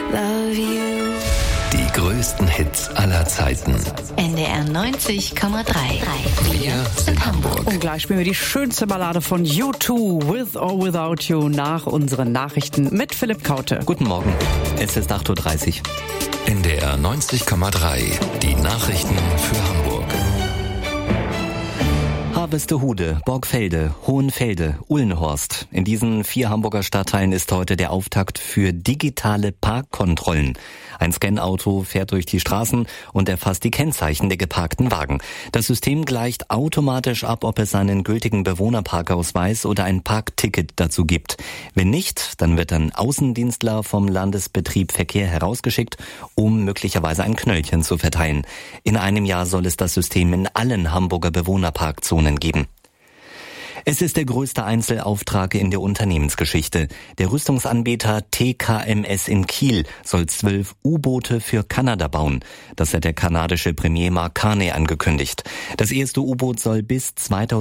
love you. Die größten Hits aller Zeiten. NDR 90,3. Wir sind Hamburg. Und gleich spielen wir die schönste Ballade von U2, With or Without You, nach unseren Nachrichten mit Philipp Kaute. Guten Morgen, es ist 8.30 Uhr. NDR 90,3. Die Nachrichten für Hamburg. Harvestehude, Borgfelde, Hohenfelde, Ullenhorst. In diesen 4 Hamburger Stadtteilen ist heute der Auftakt für digitale Parkkontrollen. Ein Scan-Auto fährt durch die Straßen und erfasst die Kennzeichen der geparkten Wagen. Das System gleicht automatisch ab, ob es einen gültigen Bewohnerparkausweis oder ein Parkticket dazu gibt. Wenn nicht, dann wird ein Außendienstler vom Landesbetrieb Verkehr herausgeschickt, um möglicherweise ein Knöllchen zu verteilen. In einem Jahr soll es das System in allen Hamburger Bewohnerparkzonen geben. Es ist der größte Einzelauftrag in der Unternehmensgeschichte. Der Rüstungsanbieter TKMS in Kiel soll 12 U-Boote für Kanada bauen. Das hat der kanadische Premier Mark Carney angekündigt. Das erste U-Boot soll bis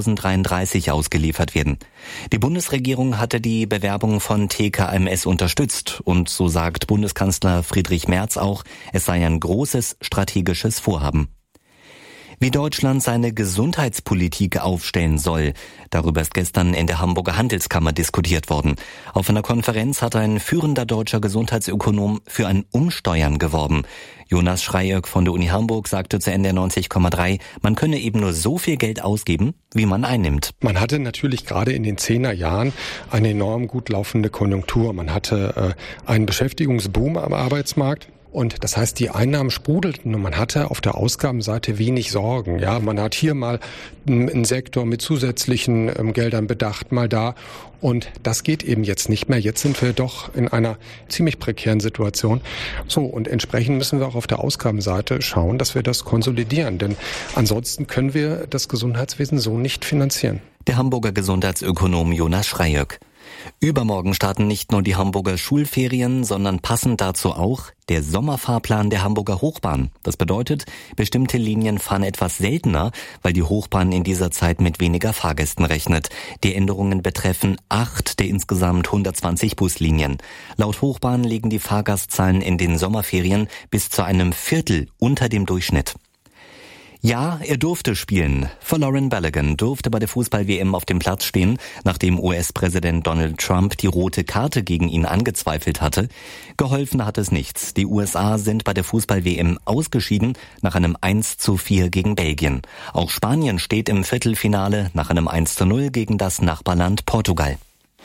2033 ausgeliefert werden. Die Bundesregierung hatte die Bewerbung von TKMS unterstützt. Und so sagt Bundeskanzler Friedrich Merz auch, es sei ein großes strategisches Vorhaben. Wie Deutschland seine Gesundheitspolitik aufstellen soll, darüber ist gestern in der Hamburger Handelskammer diskutiert worden. Auf einer Konferenz hat ein führender deutscher Gesundheitsökonom für ein Umsteuern geworben. Jonas Schreieck von der Uni Hamburg sagte zu NDR 90,3, man könne eben nur so viel Geld ausgeben, wie man einnimmt. Man hatte natürlich gerade in den 10er Jahren eine enorm gut laufende Konjunktur. Man hatte einen Beschäftigungsboom am Arbeitsmarkt. Und das heißt, die Einnahmen sprudelten und man hatte auf der Ausgabenseite wenig Sorgen. Ja, man hat hier mal einen Sektor mit zusätzlichen Geldern bedacht, mal da. Und das geht eben jetzt nicht mehr. Jetzt sind wir doch in einer ziemlich prekären Situation. So, und entsprechend müssen wir auch auf der Ausgabenseite schauen, dass wir das konsolidieren. Denn ansonsten können wir das Gesundheitswesen so nicht finanzieren. Der Hamburger Gesundheitsökonom Jonas Schreieck. Übermorgen starten nicht nur die Hamburger Schulferien, sondern passend dazu auch der Sommerfahrplan der Hamburger Hochbahn. Das bedeutet, bestimmte Linien fahren etwas seltener, weil die Hochbahn in dieser Zeit mit weniger Fahrgästen rechnet. Die Änderungen betreffen 8 der insgesamt 120 Buslinien. Laut Hochbahn liegen die Fahrgastzahlen in den Sommerferien bis zu einem Viertel unter dem Durchschnitt. Ja, er durfte spielen. Folarin Balogun durfte bei der Fußball-WM auf dem Platz stehen, nachdem US-Präsident Donald Trump die rote Karte gegen ihn angezweifelt hatte. Geholfen hat es nichts. Die USA sind bei der Fußball-WM ausgeschieden nach einem 1:4 gegen Belgien. Auch Spanien steht im Viertelfinale nach einem 1:0 gegen das Nachbarland Portugal.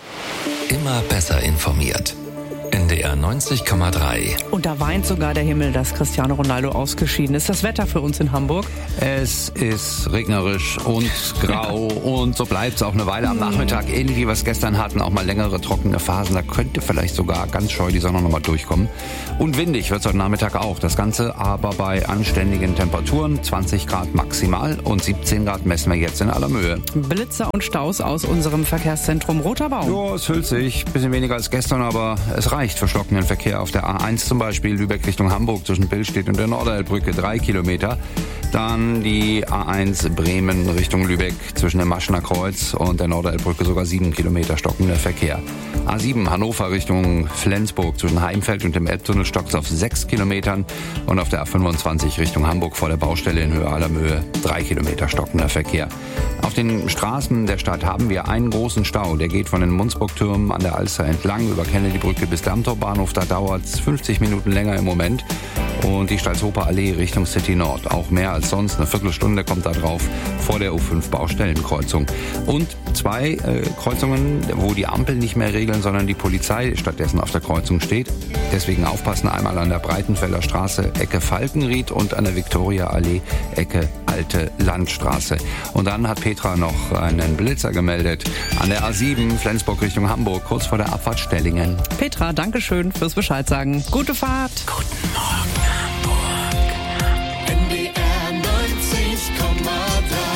Immer besser informiert. NDR 90,3. Und da weint sogar der Himmel, dass Cristiano Ronaldo ausgeschieden ist. Das Wetter für uns in Hamburg? Es ist regnerisch und grau und so bleibt es auch eine Weile am Nachmittag. Ähnlich wie wir es gestern hatten, auch mal längere trockene Phasen. Da könnte vielleicht sogar ganz scheu die Sonne nochmal durchkommen. Und windig wird es heute Nachmittag auch. Das Ganze aber bei anständigen Temperaturen. 20 Grad maximal und 17 Grad messen wir jetzt in aller Mühe. Blitzer und Staus aus unserem Verkehrszentrum Roter Baum. Ja, es füllt sich. Bisschen weniger als gestern, aber es reicht für stockenden Verkehr. Auf der A1 zum Beispiel, Lübeck Richtung Hamburg zwischen Billstedt und der Norderelbrücke 3 Kilometer. Dann die A1 Bremen Richtung Lübeck zwischen dem Maschener Kreuz und der Norderelbrücke sogar 7 Kilometer stockender Verkehr. A7 Hannover Richtung Flensburg zwischen Heimfeld und dem Elbtunnel stockt auf 6 Kilometern. Und auf der A25 Richtung Hamburg vor der Baustelle in Höhe aller Mühe 3 Kilometer stockender Verkehr. Auf den Straßen der Stadt haben wir einen großen Stau. Der geht von den Munzburg-Türmen an der Alster entlang über Kennedy-Brücke bis Dammtorbahnhof. Da dauert es 50 Minuten länger im Moment. Und die Stalzhofer Allee Richtung City Nord. Auch mehr als sonst. Eine Viertelstunde kommt da drauf vor der U5 Baustellenkreuzung. Und 2 Kreuzungen, wo die Ampel nicht mehr regeln, sondern die Polizei stattdessen auf der Kreuzung steht. Deswegen aufpassen, einmal an der Breitenfelder Straße, Ecke Falkenried und an der Viktoria-Allee, Ecke Alte Landstraße. Und dann hat Petra noch einen Blitzer gemeldet an der A7 Flensburg Richtung Hamburg, kurz vor der Abfahrt Stellingen. Petra, danke schön fürs Bescheid sagen. Gute Fahrt. Guten Morgen, Hamburg. NDR 90,3.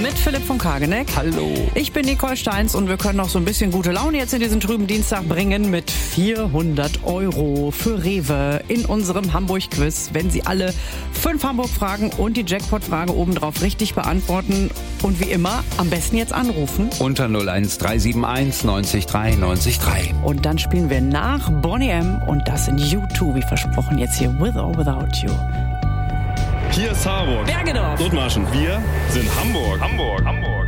mit Philipp von Kageneck. Hallo. Ich bin Nicole Steins und wir können noch so ein bisschen gute Laune jetzt in diesen trüben Dienstag bringen mit 400 € für Rewe in unserem Hamburg-Quiz. Wenn Sie alle 5 Hamburg-Fragen und die Jackpot-Frage obendrauf richtig beantworten und wie immer am besten jetzt anrufen. Unter 01371 90 3 90 3. Und dann spielen wir nach Boney M. und das sind U2, wie versprochen, jetzt hier With or Without You. Hier ist Harburg. Bergedorf. Dithmarschen. Wir sind Hamburg. Hamburg. Hamburg.